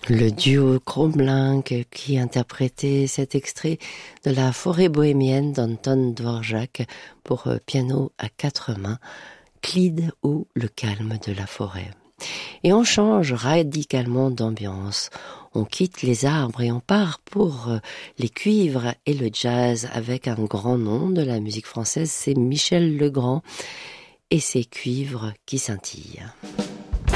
Le duo Kromlink qui interprétait cet extrait de la forêt bohémienne d'Anton Dvorak pour piano à quatre mains, Clyde ou le calme de la forêt. Et on change radicalement d'ambiance. On quitte les arbres et on part pour les cuivres et le jazz avec un grand nom de la musique française, c'est Michel Legrand et ses cuivres qui scintillent.